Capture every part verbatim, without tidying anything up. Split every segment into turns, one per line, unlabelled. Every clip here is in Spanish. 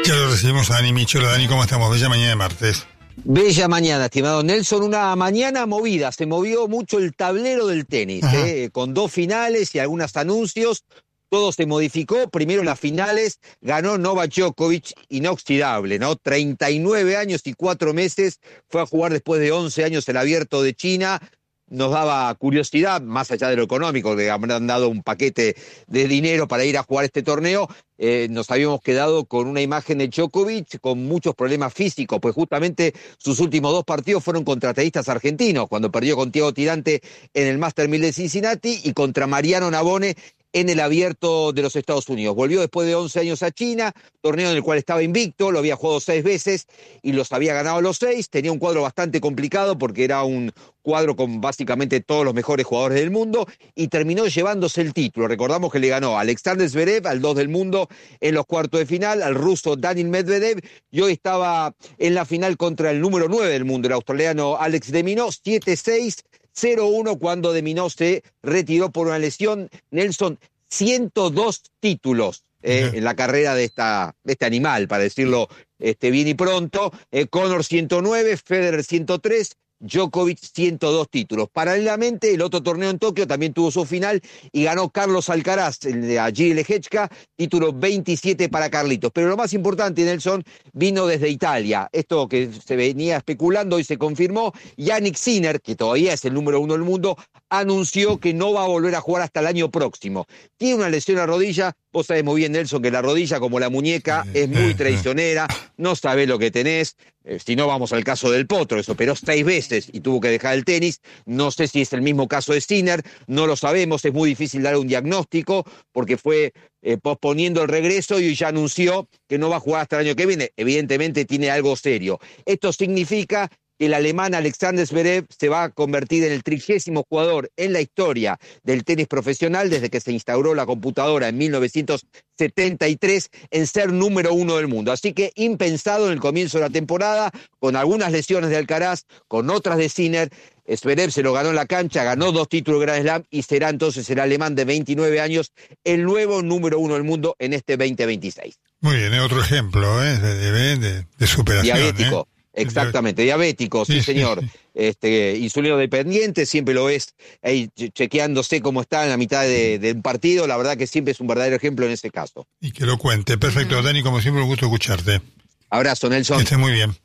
Ya lo recibimos a Dani Micholo. Dani, ¿cómo estamos? Bella mañana de martes.
Bella mañana, estimado Nelson, una mañana movida, se movió mucho el tablero del tenis, eh, con dos finales y algunos anuncios, todo se modificó. Primero las finales, ganó Novak Djokovic, inoxidable, ¿no? treinta y nueve años y cuatro meses, fue a jugar después de once años el Abierto de China. Nos daba curiosidad, más allá de lo económico, que habrán dado un paquete de dinero para ir a jugar este torneo. Eh, nos habíamos quedado con una imagen de Djokovic con muchos problemas físicos, pues justamente sus últimos dos partidos fueron contra tenistas argentinos, cuando perdió con Thiago Tirante en el Master mil de Cincinnati y contra Mariano Navone en el Abierto de los Estados Unidos. Volvió después de once años a China, torneo en el cual estaba invicto, lo había jugado seis veces y los había ganado los seis. Tenía un cuadro bastante complicado porque era un cuadro con básicamente todos los mejores jugadores del mundo y terminó llevándose el título. Recordamos que le ganó a Alexander Zverev, al dos del mundo, en los cuartos de final, al ruso Daniil Medvedev, y hoy estaba en la final contra el número nueve del mundo, el australiano Alex de Minaur, siete seis, cero uno cuando de Minaur se retiró por una lesión. Nelson, ciento dos títulos eh, uh-huh. en la carrera de, esta, de este animal, para decirlo este, bien y pronto. Eh, Connor ciento nueve, Federer ciento tres, Djokovic ciento dos títulos. Paralelamente, el otro torneo en Tokio también tuvo su final y ganó Carlos Alcaraz, el de Agile Lehečka, título veintisiete para Carlitos. Pero lo más importante, Nelson, vino desde Italia. Esto que se venía especulando y se confirmó. Jannik Sinner, que todavía es el número uno del mundo, anunció que no va a volver a jugar hasta el año próximo. Tiene una lesión a rodilla. Vos sabés muy bien, Nelson, que la rodilla, como la muñeca, es muy traicionera, no sabés lo que tenés. Eh, si no, vamos al caso del Potro, eso operó seis veces y tuvo que dejar el tenis. No sé si es el mismo caso de Sinner, no lo sabemos, es muy difícil dar un diagnóstico porque fue eh, posponiendo el regreso y ya anunció que no va a jugar hasta el año que viene. Evidentemente tiene algo serio. Esto significa que el alemán Alexander Zverev se va a convertir en el trigésimo jugador en la historia del tenis profesional desde que se instauró la computadora en mil novecientos setenta y tres en ser número uno del mundo. Así que impensado en el comienzo de la temporada, con algunas lesiones de Alcaraz, con otras de Sinner. Zverev se lo ganó en la cancha, ganó dos títulos de Grand Slam y será entonces el alemán de veintinueve años el nuevo número uno del mundo en este veinte veintiséis.
Muy bien, otro ejemplo ¿eh? de, de, de, de superación.
Diabético. ¿eh? Exactamente, diabético, sí, sí señor, sí, sí. Este, insulino dependiente, siempre lo ves ahí chequeándose cómo está en la mitad de, de un partido, la verdad que siempre es un verdadero ejemplo en ese caso.
Y que lo cuente, perfecto, Dani, como siempre un gusto escucharte.
Abrazo, Nelson.
Que estés muy bien.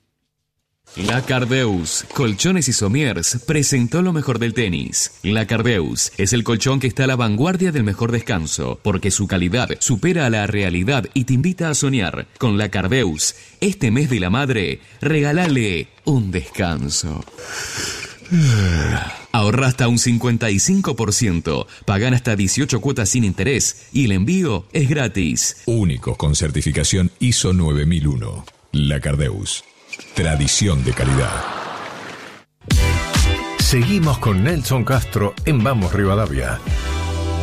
La Cardeus, Colchones y Somiers, presentó lo mejor del tenis. La Cardeus es el colchón que está a la vanguardia del mejor descanso, porque su calidad supera a la realidad y te invita a soñar. Con La Cardeus, este mes de la madre, regálale un descanso. Ahorra hasta un cincuenta y cinco por ciento, pagan hasta dieciocho cuotas sin interés y el envío es gratis.
Únicos con certificación I S O nueve mil uno. La Cardeus. Tradición de calidad.
Seguimos con Nelson Castro en Vamos Rivadavia.